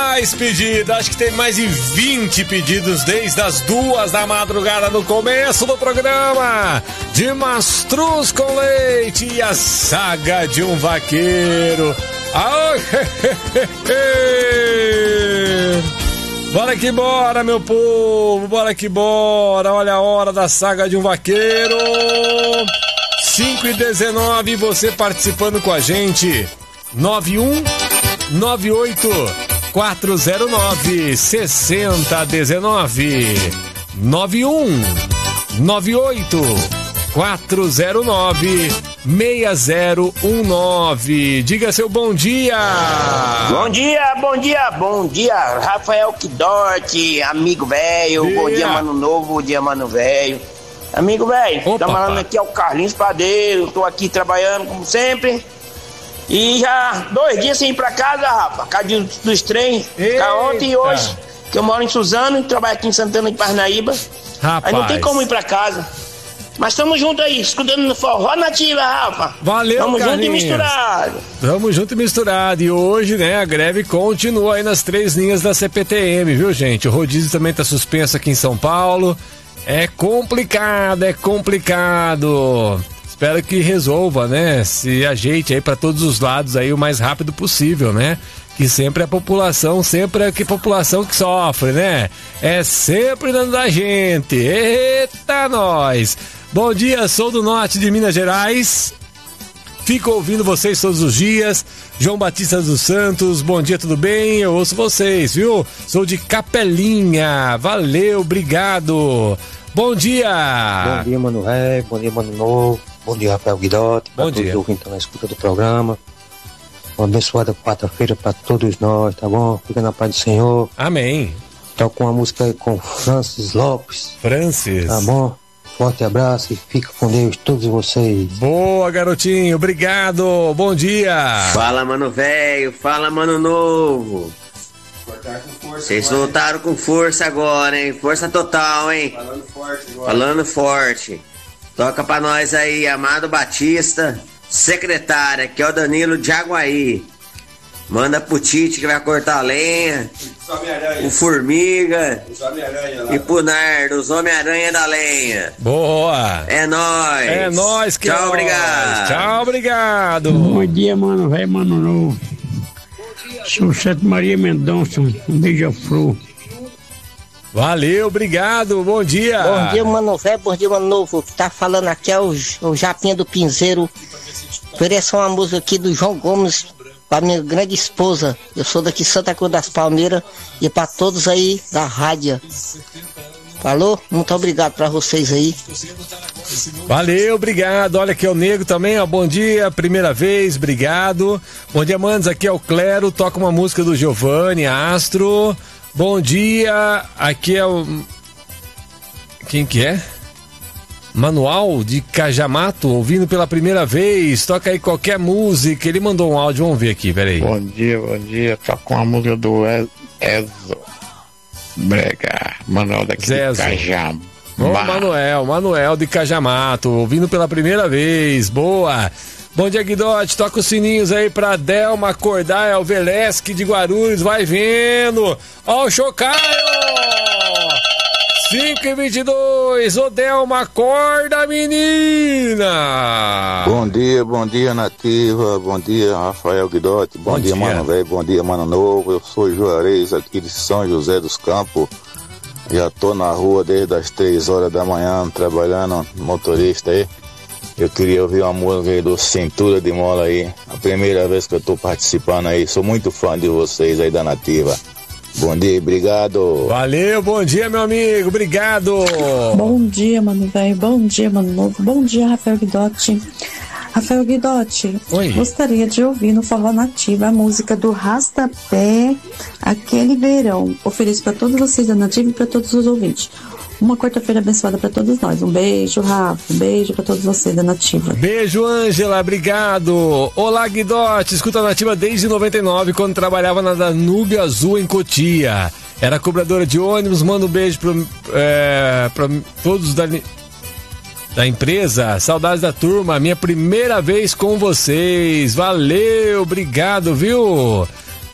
mais pedidos, acho que tem mais de 20 pedidos desde as 2 da madrugada no começo do programa. De mastruz com leite e a saga de um vaqueiro. Bora que bora, meu povo, bora que bora. Olha a hora da saga de um vaqueiro. 5h19, você participando com a gente. 9198-409-6019. 9198-409-6019. Diga seu bom dia. Bom dia, bom dia, bom dia, Rafael Quidote, amigo velho. Bom dia, mano novo, bom dia, mano velho. Amigo velho, tá falando aqui é o Carlinhos Padeiro. Tô aqui trabalhando como sempre. E já 2 dias sem ir pra casa, Rafa. Cadê dos trens? Ontem e hoje, que eu moro em Suzano e trabalho aqui em Santana de Parnaíba. Rapaz. Aí não tem como ir pra casa. Mas estamos juntos aí, escutando no Forró Nativa, Rafa. Valeu, Tamo Carlinhos. junto e misturado. Tamo junto e misturado. E hoje, né, a greve continua aí nas 3 linhas da CPTM, viu, gente? O rodízio também tá suspenso aqui em São Paulo. É complicado, é complicado. Espero que resolva, né? Se ajeite aí para todos os lados aí o mais rápido possível, né? Que sempre a população, sempre é a população que sofre, né? É sempre dando da gente. Eita, nós! Bom dia, sou do norte de Minas Gerais. Fico ouvindo vocês todos os dias. João Batista dos Santos, bom dia, tudo bem? Eu ouço vocês, viu? Sou de Capelinha. Valeu, obrigado. Bom dia! Bom dia, Mano Ré, bom dia, Mano Novo, bom dia, Rafael Guidotti, para todos os ouvintes na escuta do programa. Uma abençoada quarta-feira para todos nós, tá bom? Fica na paz do Senhor. Amém. Toca uma música aí com Francis Lopes. Francis. Tá bom? Forte abraço e fica com Deus, todos vocês. Boa, garotinho, obrigado, bom dia. Fala, mano velho, fala, mano novo. Vocês voltaram com força agora, hein? Força total, hein? Falando forte agora. Falando forte. Toca pra nós aí, Amado Batista, secretária, que é o Danilo de Aguaí. Manda pro Tite que vai cortar a lenha. O Formiga. E pro Nardo, os Homem-Aranha da lenha. Boa. É nóis. É nóis, que tchau, obrigado. Tchau, obrigado. Bom dia, mano velho, mano novo. Sou Sete Maria Mendonça, um beija-flor. Valeu, obrigado, bom dia. Bom dia, mano velho, bom dia, mano novo. Que tá falando aqui é o Japinha do Pinzeiro. Ofereço uma música aqui do João Gomes pra minha grande esposa. Eu sou daqui Santa Cruz das Palmeiras e pra todos aí da rádio. Falou? Muito obrigado pra vocês aí. Valeu, obrigado. Olha aqui é o Nego também, ó. Bom dia, primeira vez, obrigado. Bom dia, manos, aqui é o Clero, toca uma música do Giovanni Astro. Bom dia, aqui é o... Quem que é? Manual de Cajamato, ouvindo pela primeira vez. Toca aí qualquer música. Ele mandou um áudio, vamos ver aqui, peraí. Bom dia. Toca uma música do Ezo Brega, Manuel daqui de Cajamato. Ô, Manuel de Cajamato, ouvindo pela primeira vez. Boa. Bom dia, Guidotti. Toca os sininhos aí pra Delma acordar. É o Velesque de Guarulhos. Vai vendo. Ó o Chocaio. 5h22. Ô, Delma, acorda, menina. Bom dia, Nativa. Bom dia, Rafael Guidotti. Bom dia, mano velho. Bom dia, mano novo. Eu sou Juarez aqui de São José dos Campos. Já tô na rua desde as 3 horas da manhã, trabalhando motorista aí. Eu queria ouvir uma música aí do Cintura de Mola aí. A primeira vez que eu tô participando aí. Sou muito fã de vocês aí da Nativa. Bom dia, obrigado. Valeu, bom dia, meu amigo, obrigado. Bom dia, mano velho. Bom dia, mano novo. Bom dia, Rafael Guidotti. Rafael Guidotti, gostaria de ouvir no Forró Nativa a música do Rastapé, Aquele Verão. Ofereço para todos vocês da Nativa e para todos os ouvintes. Uma quarta-feira abençoada para todos nós. Um beijo, Rafa. Um beijo para todos vocês da Nativa. Beijo, Ângela. Obrigado. Olá, Guidotti. Escuta a Nativa desde 99, quando trabalhava na Danúbio Azul, em Cotia. Era cobradora de ônibus. Manda um beijo para todos da empresa. Saudades da turma. Minha primeira vez com vocês. Valeu. Obrigado, viu?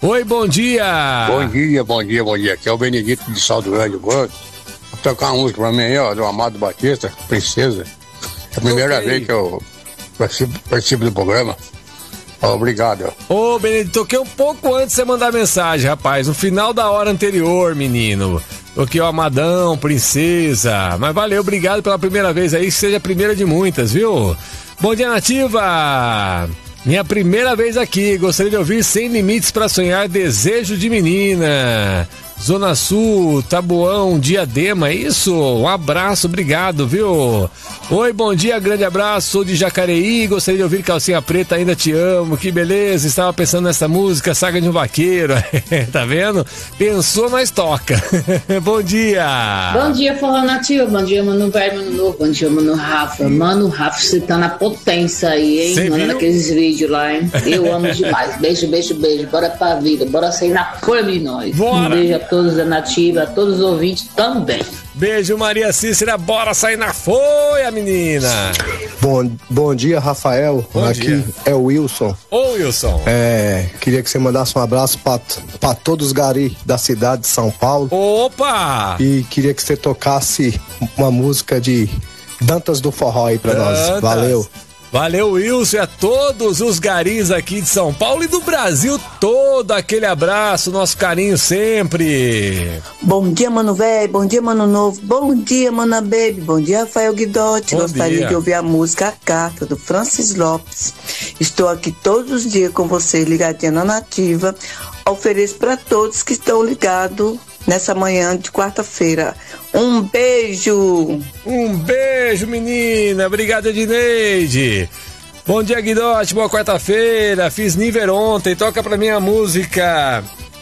Oi, bom dia. Bom dia. Aqui é o Benedito de Saldo Grande. Vou tocar uma música pra mim aí, ó, do Amado Batista, Princesa. É a primeira vez que eu participo do programa. Obrigado. Ô, Benedito, toquei um pouco antes de você mandar mensagem, rapaz. No final da hora anterior, menino. Toquei o Amadão, Princesa. Mas valeu, obrigado pela primeira vez aí. Que seja a primeira de muitas, viu? Bom dia, Nativa. Minha primeira vez aqui. Gostaria de ouvir Sem Limites pra Sonhar, Desejo de Menina. Zona Sul, Taboão, Diadema, isso? Um abraço, obrigado, viu? Oi, bom dia, grande abraço, sou de Jacareí, gostaria de ouvir Calcinha Preta, Ainda Te Amo, que beleza, estava pensando nessa música, Saga de um Vaqueiro, tá vendo? Pensou, mas toca. Bom dia! Bom dia, Forró Nativo, bom dia, Mano Velho, Mano Novo, bom dia, Mano Rafa. Mano Rafa, você tá na potência aí, hein? Cê mandando viu? aqueles vídeos lá, hein? Eu amo demais, beijo, bora pra vida, bora sair na forma de nós. Bora. Um beijo a todos da Nativa, a todos os ouvintes também. Beijo, Maria Cícera, bora sair na folha, menina! Bom dia, Rafael. Bom Aqui dia. é o Wilson. Ô, Wilson. Queria que você mandasse um abraço pra todos os garis da cidade de São Paulo. Opa! E queria que você tocasse uma música de Dantas do Forró aí pra nós. Valeu. Valeu, Wilson, e a todos os garis aqui de São Paulo e do Brasil todo. Aquele abraço, nosso carinho sempre. Bom dia, Mano Velho, bom dia, Mano Novo, bom dia, Mana Baby, bom dia, Rafael Guidotti. Gostaria de ouvir a música A Carta, do Francis Lopes. Estou aqui todos os dias com vocês, ligadinha na Nativa. Ofereço para todos que estão ligados nessa manhã de quarta-feira. Um beijo! Um beijo, menina! Obrigado, Edineide! Bom dia, Guidotti, boa quarta-feira. Fiz nível ontem, toca pra mim a música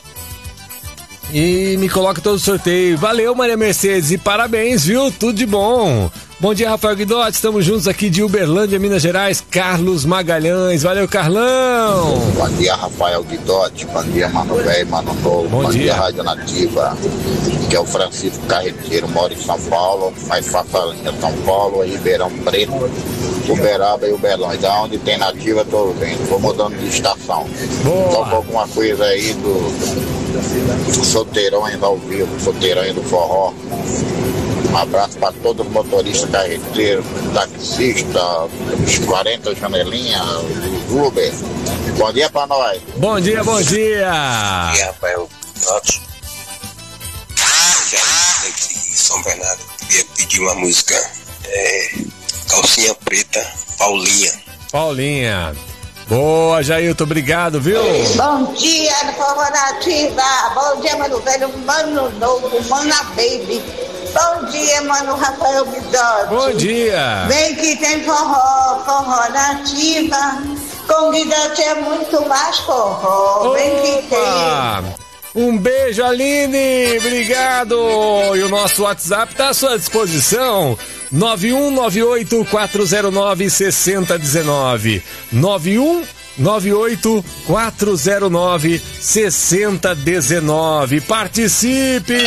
e me coloca todo o sorteio. Valeu, Maria Mercedes, e parabéns, viu? Tudo de bom. Bom dia, Rafael Guidotti, estamos juntos aqui de Uberlândia, Minas Gerais. Carlos Magalhães, valeu, Carlão. Bom dia, Rafael Guidotti, bom dia, Mano Velho, Mano Novo, bom dia, Rádio Nativa, que é o Francisco Carreteiro, moro em São Paulo, mas faço a linha São Paulo, Ribeirão Preto, Uberaba e Uberlândia. Da onde tem Nativa, eu tô vendo, vou mudando de estação. Toca alguma coisa aí do Solteirão ainda ao vivo, Solteirão do Forró. Um abraço para todos os motoristas carreteiros, taxistas, os 40 janelinhas, os Uber. Bom dia para nós. Bom dia, bom dia. Bom dia, Rafael. Já aqui em São Bernardo, queria pedir uma música, Calcinha Preta, Paulinha. Boa, Jailton, obrigado, viu? Bom dia, Forró Nativa. Bom dia, Mano Velho, Mano Novo, Mana Baby. Bom dia, Mano Rafael Guidotti. Bom dia. Vem que tem forró Nativa. Com Guidotti é muito mais forró. Vem que tem. Um beijo, Aline, obrigado. E o nosso WhatsApp está à sua disposição. 9198-409-6019. 9198-409-6019. Participe!